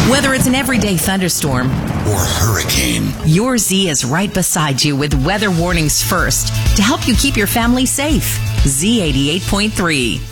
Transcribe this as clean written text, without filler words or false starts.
Whether it's an everyday thunderstorm or hurricane, your Z is right beside you with weather warnings first to help you keep your family safe. Z88.3.